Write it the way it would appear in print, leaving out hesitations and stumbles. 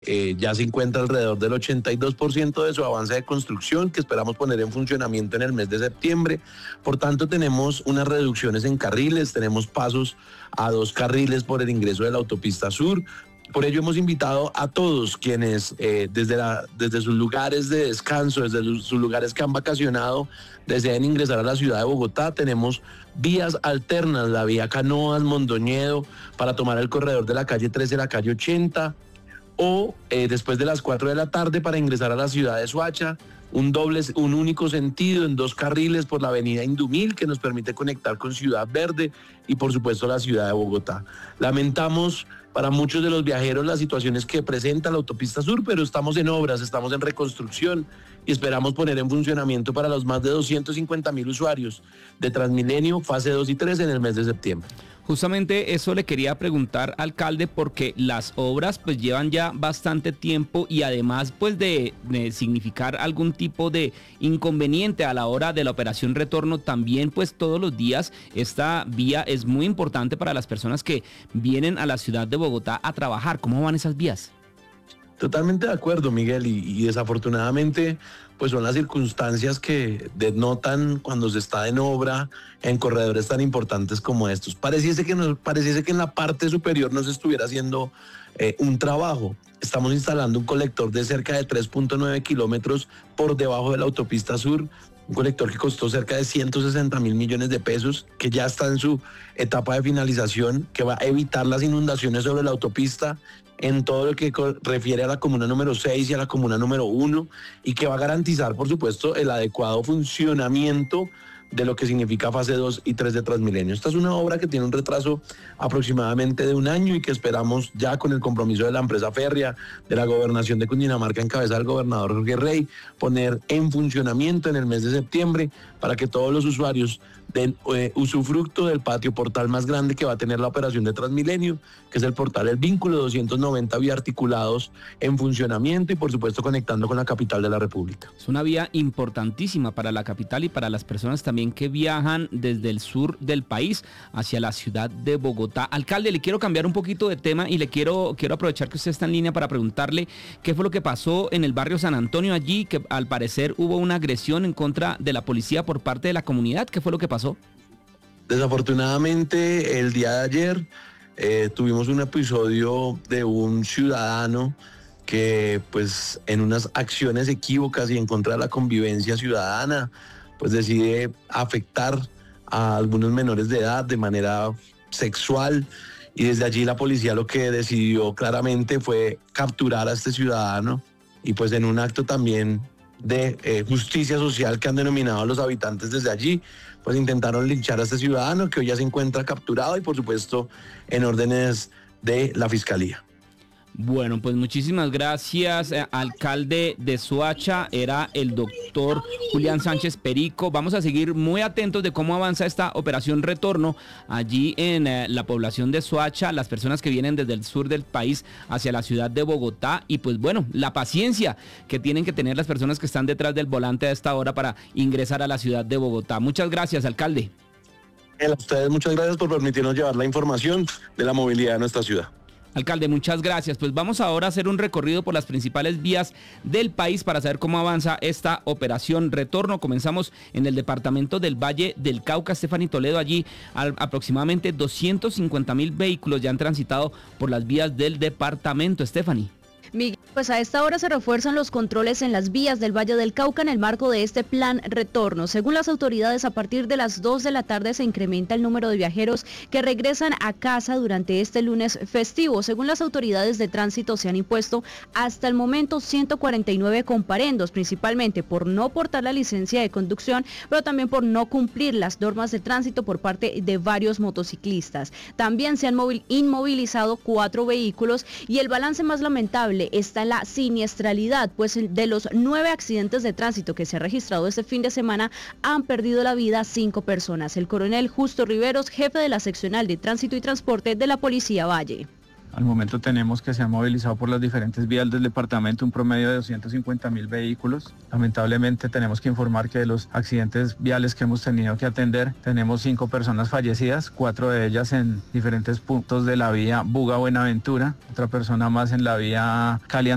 ya se encuentra alrededor del 82% de su avance de construcción, que esperamos poner en funcionamiento en el mes de septiembre. Por tanto, tenemos unas reducciones en carriles, tenemos pasos a 2 carriles por el ingreso de la autopista sur. Por ello hemos invitado a todos quienes desde sus lugares de descanso, desde sus lugares que han vacacionado, deseen ingresar a la ciudad de Bogotá. Tenemos vías alternas, la vía Canoas, Mondoñedo, para tomar el corredor de la calle 13, la calle 80, o después de las 4 de la tarde para ingresar a la ciudad de Soacha, un único sentido en 2 carriles por la avenida Indumil, que nos permite conectar con Ciudad Verde y por supuesto la ciudad de Bogotá. Lamentamos para muchos de los viajeros las situaciones que presenta la autopista sur, pero estamos en obras, estamos en reconstrucción y esperamos poner en funcionamiento para los más de 250,000 usuarios de Transmilenio, fase 2 y 3 en el mes de septiembre. Justamente eso le quería preguntar, alcalde, porque las obras pues llevan ya bastante tiempo y además pues de significar algún tipo de inconveniente a la hora de la operación retorno, también pues todos los días esta vía es muy importante para las personas que vienen a la ciudad de Bogotá a trabajar. ¿Cómo van esas vías? Totalmente de acuerdo, Miguel, y desafortunadamente pues son las circunstancias que denotan cuando se está en obra en corredores tan importantes como estos. Pareciese que en la parte superior no se estuviera haciendo un trabajo. Estamos instalando un colector de cerca de 3.9 kilómetros por debajo de la autopista sur, un colector que costó cerca de 160,000 millones de pesos, que ya está en su etapa de finalización, que va a evitar las inundaciones sobre la autopista en todo lo que refiere a la comuna número 6 y a la comuna número 1, y que va a garantizar, por supuesto, el adecuado funcionamiento de lo que significa fase 2 y 3 de Transmilenio. Esta es una obra que tiene un retraso aproximadamente de 1 año y que esperamos ya con el compromiso de la empresa férrea, de la gobernación de Cundinamarca en cabeza del gobernador Jorge Rey, poner en funcionamiento en el mes de septiembre para que todos los usuarios den usufructo del patio portal más grande que va a tener la operación de Transmilenio, que es el portal El Vínculo, 290 biarticulados en funcionamiento y por supuesto conectando con la capital de la República. Es una vía importantísima para la capital y para las personas también que viajan desde el sur del país hacia la ciudad de Bogotá. Alcalde, le quiero cambiar un poquito de tema y le quiero aprovechar que usted está en línea para preguntarle qué fue lo que pasó en el barrio San Antonio allí, que al parecer hubo una agresión en contra de la policía por parte de la comunidad. ¿Qué fue lo que pasó? Desafortunadamente, el día de ayer tuvimos un episodio de un ciudadano que pues en unas acciones equívocas y en contra de la convivencia ciudadana pues decide afectar a algunos menores de edad de manera sexual, y desde allí la policía lo que decidió claramente fue capturar a este ciudadano y pues en un acto también de justicia social que han denominado a los habitantes desde allí, pues intentaron linchar a este ciudadano que hoy ya se encuentra capturado y por supuesto en órdenes de la fiscalía. Bueno, pues muchísimas gracias, alcalde de Soacha, era el doctor Julián Sánchez Perico. Vamos a seguir muy atentos de cómo avanza esta operación retorno allí en la población de Soacha, las personas que vienen desde el sur del país hacia la ciudad de Bogotá, y pues bueno, la paciencia que tienen que tener las personas que están detrás del volante a esta hora para ingresar a la ciudad de Bogotá. Muchas gracias, alcalde. A ustedes muchas gracias por permitirnos llevar la información de la movilidad de nuestra ciudad. Alcalde, muchas gracias. Pues vamos ahora a hacer un recorrido por las principales vías del país para saber cómo avanza esta operación retorno. Comenzamos en el departamento del Valle del Cauca, Stephanie Toledo. Allí aproximadamente 250,000 vehículos ya han transitado por las vías del departamento. Stephanie. Miguel, pues a esta hora se refuerzan los controles en las vías del Valle del Cauca en el marco de este plan retorno. Según las autoridades, a partir de las 2 de la tarde se incrementa el número de viajeros que regresan a casa durante este lunes festivo. Según las autoridades de tránsito, se han impuesto hasta el momento 149 comparendos, principalmente por no portar la licencia de conducción, pero también por no cumplir las normas de tránsito por parte de varios motociclistas. También se han inmovilizado 4 vehículos y el balance más lamentable está en la siniestralidad, pues de los 9 accidentes de tránsito que se ha registrado este fin de semana han perdido la vida 5 personas. El coronel Justo Riveros, jefe de la seccional de tránsito y transporte de la Policía Valle. Al momento tenemos que se han movilizado por las diferentes vías del departamento un promedio de 250,000 vehículos. Lamentablemente tenemos que informar que de los accidentes viales que hemos tenido que atender, tenemos 5 personas fallecidas, 4 de ellas en diferentes puntos de la vía Buga-Buenaventura, otra persona más en la vía Cali